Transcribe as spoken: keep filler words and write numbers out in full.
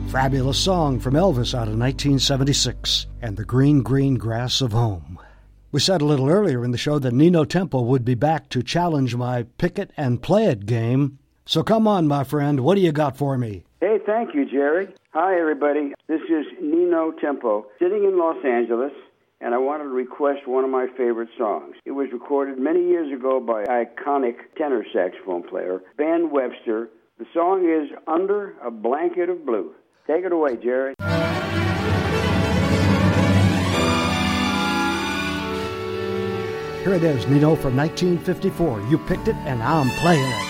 Fabulous song from Elvis out of nineteen seventy-six, and The Green, Green Grass of Home. We said a little earlier in the show that Nino Tempo would be back to challenge my pick it and play it game. So come on, my friend, what do you got for me? Hey, thank you, Jerry. Hi, everybody. This is Nino Tempo, sitting in Los Angeles, and I wanted to request one of my favorite songs. It was recorded many years ago by iconic tenor saxophone player Ben Webster. The song is Under a Blanket of Blue. Take it away, Jerry. Here it is, Nino, from nineteen fifty-four. You picked it, and I'm playing it.